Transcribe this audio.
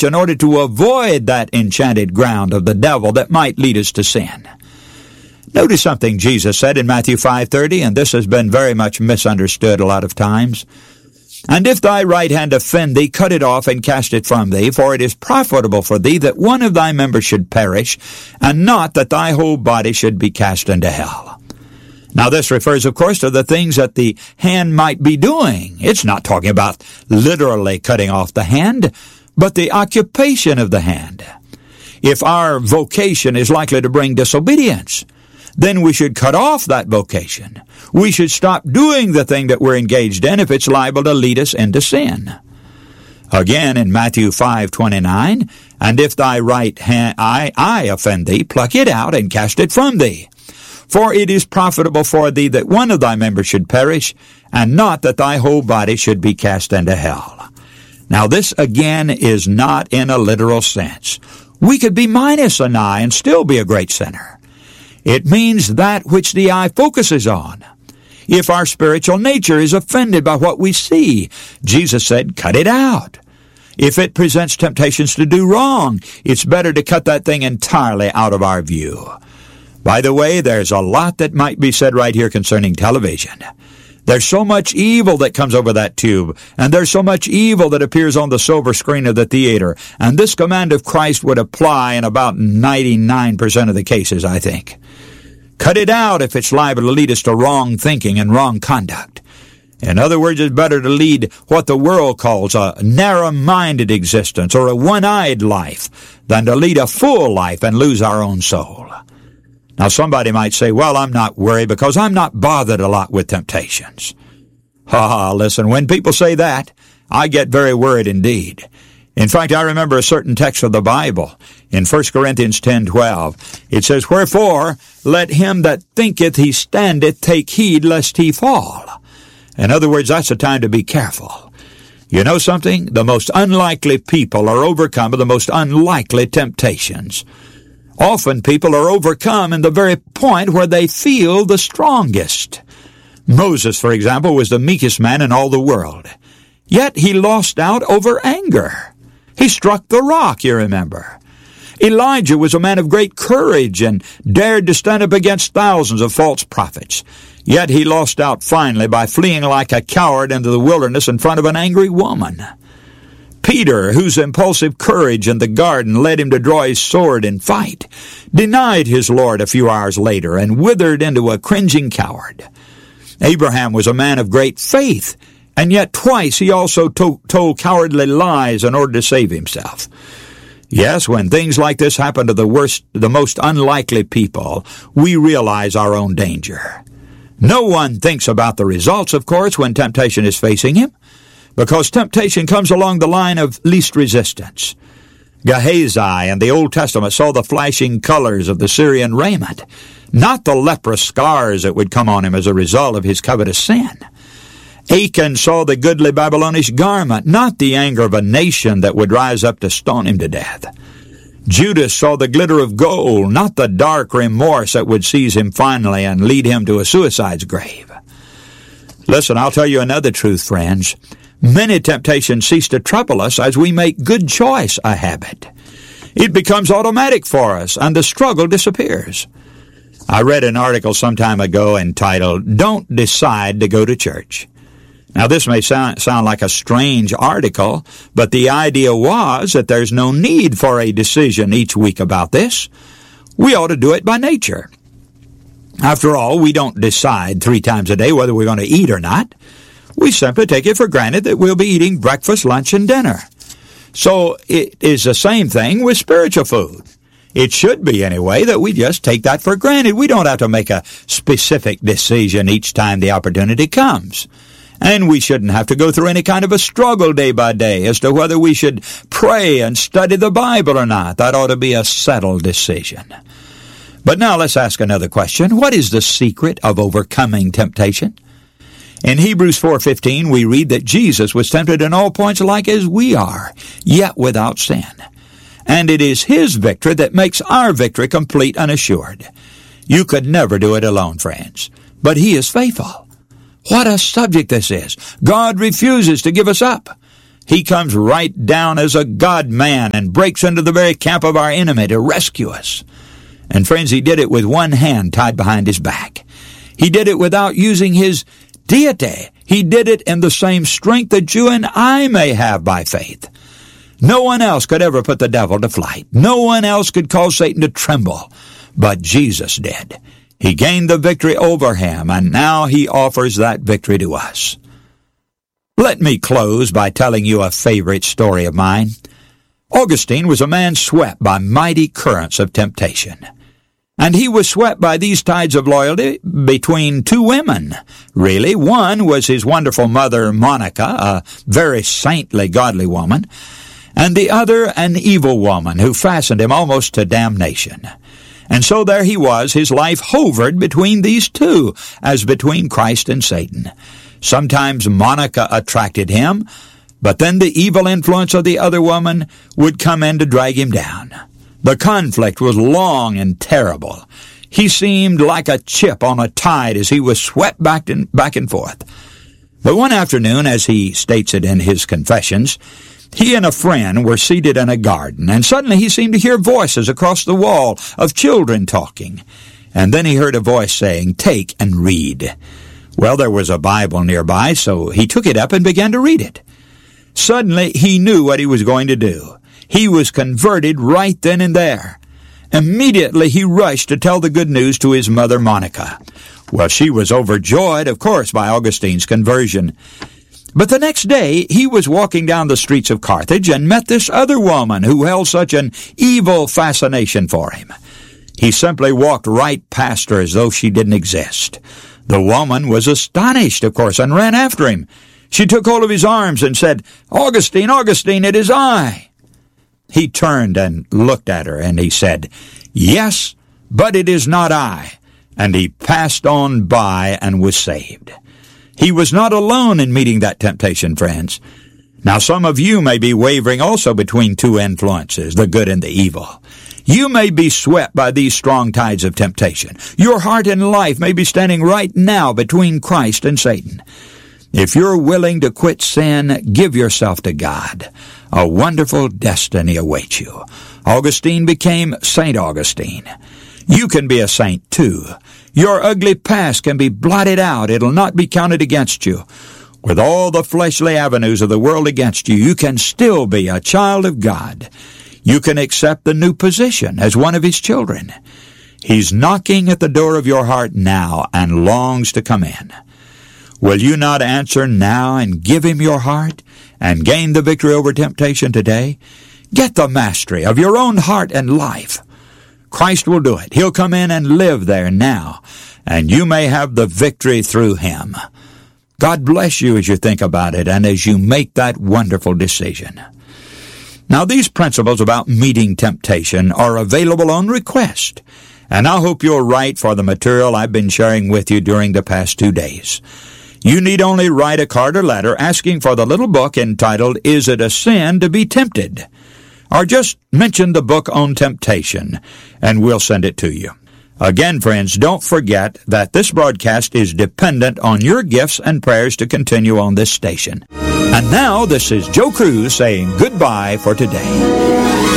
church in order to avoid that enchanted ground of the devil that might lead us to sin. Notice something Jesus said in Matthew 5:30, and this has been very much misunderstood a lot of times. And if thy right hand offend thee, cut it off and cast it from thee, for it is profitable for thee that one of thy members should perish, and not that thy whole body should be cast into hell. Now this refers, of course, to the things that the hand might be doing. It's not talking about literally cutting off the hand, but the occupation of the hand. If our vocation is likely to bring disobedience, then we should cut off that vocation. We should stop doing the thing that we're engaged in if it's liable to lead us into sin. Again, in Matthew 5:29, and if thy right eye offend thee, pluck it out and cast it from thee. For it is profitable for thee that one of thy members should perish, and not that thy whole body should be cast into hell. Now this again is not in a literal sense. We could be minus an eye and still be a great sinner. It means that which the eye focuses on. If our spiritual nature is offended by what we see, Jesus said, cut it out. If it presents temptations to do wrong, it's better to cut that thing entirely out of our view. By the way, there's a lot that might be said right here concerning television. There's so much evil that comes over that tube, and there's so much evil that appears on the silver screen of the theater, and this command of Christ would apply in about 99% of the cases, I think. Cut it out if it's liable to lead us to wrong thinking and wrong conduct. In other words, it's better to lead what the world calls a narrow-minded existence or a one-eyed life than to lead a full life and lose our own soul. Now somebody might say, well, I'm not worried because I'm not bothered a lot with temptations. Listen, when people say that, I get very worried indeed. In fact, I remember a certain text of the Bible in 1 Corinthians 10:12. It says, wherefore, let him that thinketh he standeth take heed lest he fall. In other words, that's a time to be careful. You know something? The most unlikely people are overcome by the most unlikely temptations. Often people are overcome in the very point where they feel the strongest. Moses, for example, was the meekest man in all the world. Yet he lost out over anger. He struck the rock, you remember. Elijah was a man of great courage and dared to stand up against thousands of false prophets. Yet he lost out finally by fleeing like a coward into the wilderness in front of an angry woman. Peter, whose impulsive courage in the garden led him to draw his sword and fight, denied his Lord a few hours later and withered into a cringing coward. Abraham was a man of great faith, and yet twice he also told cowardly lies in order to save himself. Yes, when things like this happen to the most unlikely people, we realize our own danger. No one thinks about the results, of course, when temptation is facing him, because temptation comes along the line of least resistance. Gehazi in the Old Testament saw the flashing colors of the Syrian raiment, not the leprous scars that would come on him as a result of his covetous sin. Achan saw the goodly Babylonish garment, not the anger of a nation that would rise up to stone him to death. Judas saw the glitter of gold, not the dark remorse that would seize him finally and lead him to a suicide's grave. Listen, I'll tell you another truth, friends. Many temptations cease to trouble us as we make good choice a habit. It becomes automatic for us, and the struggle disappears. I read an article some time ago entitled, Don't Decide to Go to Church. Now, this may sound like a strange article, but the idea was that there's no need for a decision each week about this. We ought to do it by nature. After all, we don't decide 3 times a day whether we're going to eat or not. We simply take it for granted that we'll be eating breakfast, lunch, and dinner. So it is the same thing with spiritual food. It should be, anyway, that we just take that for granted. We don't have to make a specific decision each time the opportunity comes. And we shouldn't have to go through any kind of a struggle day by day as to whether we should pray and study the Bible or not. That ought to be a settled decision. But now let's ask another question. What is the secret of overcoming temptation? In Hebrews 4:15, we read that Jesus was tempted in all points like as we are, yet without sin. And it is His victory that makes our victory complete and assured. You could never do it alone, friends. But He is faithful. What a subject this is. God refuses to give us up. He comes right down as a God-man and breaks into the very camp of our enemy to rescue us. And friends, he did it with one hand tied behind his back. He did it without using his deity. He did it in the same strength that you and I may have by faith. No one else could ever put the devil to flight. No one else could cause Satan to tremble. But Jesus did. He gained the victory over him, and now he offers that victory to us. Let me close by telling you a favorite story of mine. Augustine was a man swept by mighty currents of temptation. And he was swept by these tides of loyalty between two women. Really, one was his wonderful mother, Monica, a very saintly, godly woman, and the other an evil woman who fastened him almost to damnation. And so there he was, his life hovered between these two, as between Christ and Satan. Sometimes Monica attracted him, but then the evil influence of the other woman would come in to drag him down. The conflict was long and terrible. He seemed like a chip on a tide as he was swept back and forth. But one afternoon, as he states it in his Confessions, he and a friend were seated in a garden, and suddenly he seemed to hear voices across the wall of children talking. And then he heard a voice saying, "Take and read." Well, there was a Bible nearby, so he took it up and began to read it. Suddenly, he knew what he was going to do. He was converted right then and there. Immediately, he rushed to tell the good news to his mother, Monica. Well, she was overjoyed, of course, by Augustine's conversion. But the next day, he was walking down the streets of Carthage and met this other woman who held such an evil fascination for him. He simply walked right past her as though she didn't exist. The woman was astonished, of course, and ran after him. She took hold of his arms and said, "Augustine, Augustine, it is I." He turned and looked at her, and he said, "Yes, but it is not I." And he passed on by and was saved. He was not alone in meeting that temptation, friends. Now, some of you may be wavering also between two influences, the good and the evil. You may be swept by these strong tides of temptation. Your heart and life may be standing right now between Christ and Satan. If you're willing to quit sin, give yourself to God. A wonderful destiny awaits you. Augustine became St. Augustine. You can be a saint too. Your ugly past can be blotted out. It'll not be counted against you. With all the fleshly avenues of the world against you, you can still be a child of God. You can accept the new position as one of His children. He's knocking at the door of your heart now and longs to come in. Will you not answer now and give Him your heart and gain the victory over temptation today? Get the mastery of your own heart and life. Christ will do it. He'll come in and live there now, and you may have the victory through Him. God bless you as you think about it and as you make that wonderful decision. Now, these principles about meeting temptation are available on request, and I hope you'll write for the material I've been sharing with you during the past 2 days. You need only write a card or letter asking for the little book entitled, "Is It a Sin to Be Tempted?" Or just mention the book on temptation, and we'll send it to you. Again, friends, don't forget that this broadcast is dependent on your gifts and prayers to continue on this station. And now, this is Joe Cruz saying goodbye for today.